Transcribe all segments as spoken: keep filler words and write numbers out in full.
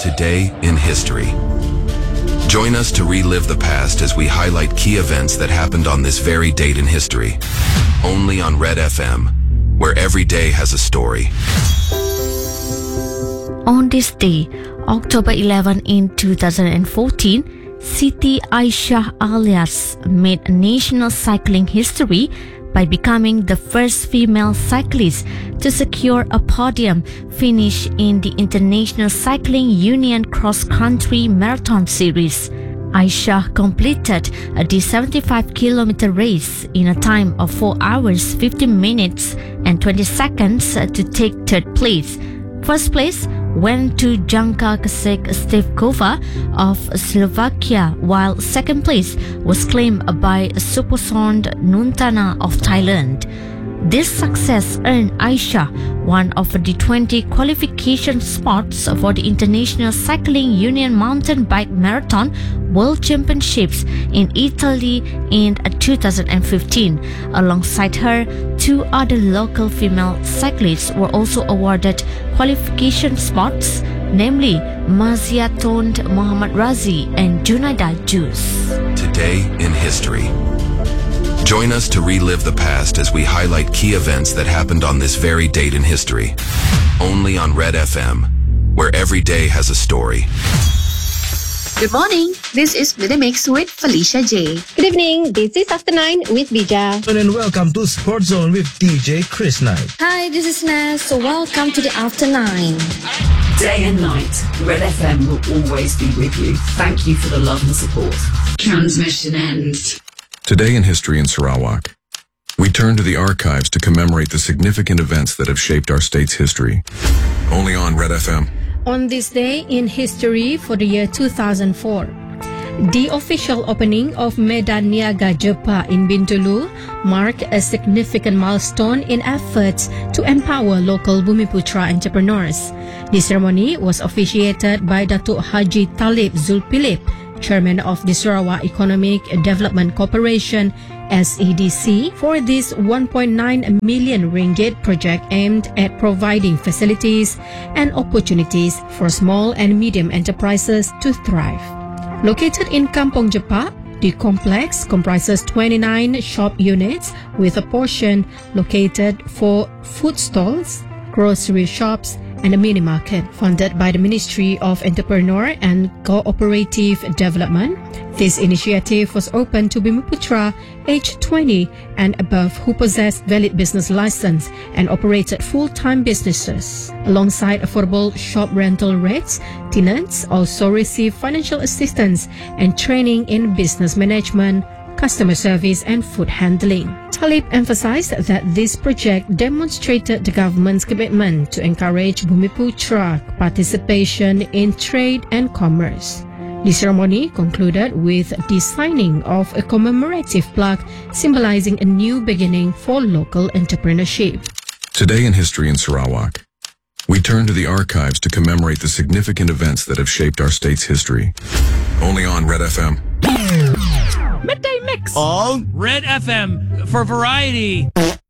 Today in History. Join us to relive the past as we highlight key events that happened on this very date in history. Only on Red F M, where every day has a story. On this day, October eleventh in two thousand fourteen, Siti Aisyah Alias made national cycling history by becoming the first female cyclist to secure a podium finish in the International Cycling Union Cross-Country Marathon Series. Aisyah completed the seventy-five kilometer race in a time of four hours, fifteen minutes and twenty seconds to take third place. First place went to Janka Kasek Stevkova of Slovakia, while second place was claimed by Suposond Nuntana of Thailand. This success earned Aisyah one of the twenty qualification spots for the International Cycling Union Mountain Bike Marathon World Championships in Italy in two thousand fifteen. Alongside her, two other local female cyclists were also awarded qualification spots, namely Mazia Tond Muhammad Razi and Junaida Jus. Today in History. Join us to relive the past as we highlight key events that happened on this very date in history. Only on Red F M, where every day has a story. Good morning. This is Midmix with Felicia J. Good evening. This is After Nine with Bija. And welcome to Sport Zone with D J Chris Knight. Hi, this is Naz. So welcome to the After Nine. Day and night, Red F M will always be with you. Thank you for the love and support. Transmission ends. Today in history in Sarawak, we turn to the archives to commemorate the significant events that have shaped our state's history. Only on Red F M. On this day in history for the year two thousand four, the official opening of Medan Niaga Jepa in Bintulu marked a significant milestone in efforts to empower local Bumiputra entrepreneurs. The ceremony was officiated by Datuk Haji Talib Zulpilip, Chairman of the Sarawak Economic Development Corporation S E D C, for this one point nine million ringgit project aimed at providing facilities and opportunities for small and medium enterprises to thrive. Located in Kampong Jepa, the complex comprises twenty-nine shop units with a portion located for food stalls, grocery shops, and a mini market. Funded by the Ministry of Entrepreneur and Cooperative Development, this initiative was open to Bumiputra aged twenty and above who possessed valid business license and operated full-time businesses. Alongside affordable shop rental rates, tenants also receive financial assistance and training in business management, customer service and food handling. Talib emphasized that this project demonstrated the government's commitment to encourage Bumiputra participation in trade and commerce. The ceremony concluded with the signing of a commemorative plaque symbolizing a new beginning for local entrepreneurship. Today in history in Sarawak, we turn to the archives to commemorate the significant events that have shaped our state's history. Only on Red F M. Midday Mix on Red F M for variety.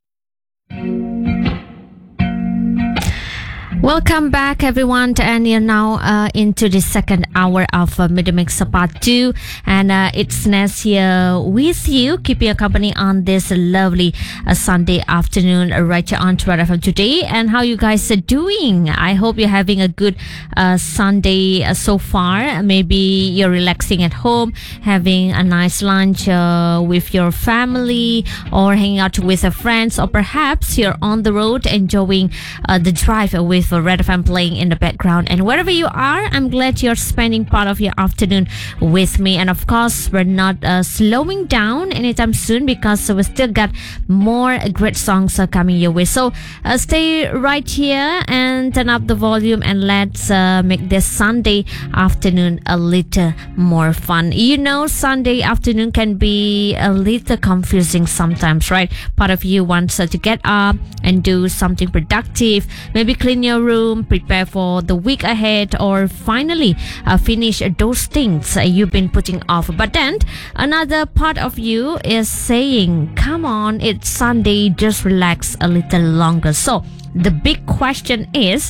Welcome back, everyone, and you're now uh, into the second hour of uh, Midday Mix Part two, and uh, it's Ness here with you, keeping you company on this lovely uh, Sunday afternoon uh, right here on Red F M today. And how you guys are doing? I hope you're having a good uh, Sunday uh, so far. Maybe you're relaxing at home, having a nice lunch uh, with your family, or hanging out with uh, friends, or perhaps you're on the road enjoying uh, the drive with Red F M playing in the background. And wherever you are, I'm glad you're spending part of your afternoon with me. And of course, we're not uh, slowing down anytime soon, because we still got more great songs uh, coming your way. So uh, stay right here and turn up the volume, and let's uh, make this Sunday afternoon a little more fun. You know, Sunday afternoon can be a little confusing sometimes, right? Part of you wants uh, to get up and do something productive, maybe clean your room, prepare for the week ahead, or finally uh, finish those things uh, you've been putting off. But then another part of you is saying, come on, it's Sunday, just relax a little longer. So the big question is,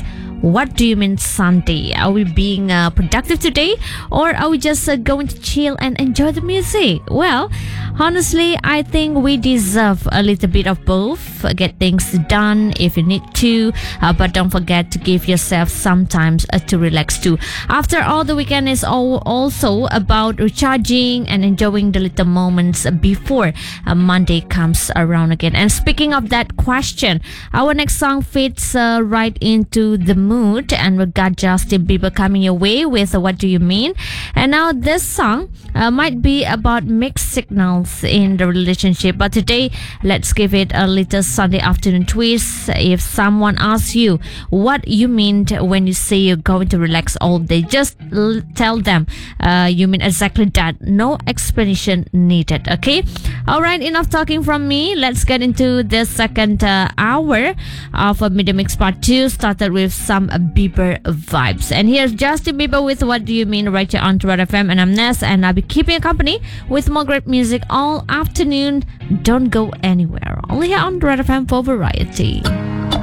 What do you mean Sunday? Are we being uh, productive today, or are we just uh, going to chill and enjoy the music? Well, honestly, I think we deserve a little bit of both. Get things done if you need to, uh, but don't forget to give yourself some time uh, to relax too. After all, the weekend is all also about recharging and enjoying the little moments before uh, Monday comes around again. And speaking of that question, our next song fits uh, right into the mood, and we got Justin Bieber coming your way with uh, What Do You Mean? And now this song uh, might be about mixed signals in the relationship, but today let's give it a little Sunday afternoon twist. If someone asks you what you mean when you say you're going to relax all day, just l- tell them uh, you mean exactly that. No explanation needed. Okay, all right, enough talking from me. Let's get into the second uh, hour of a Media Mix Part two. Started with some uh, Bieber vibes, and here's Justin Bieber with What Do You Mean right here on Red F M. And I'm Ness, and I'll be keeping you company with more great music all afternoon. Don't go anywhere. Only here on Red F M for variety.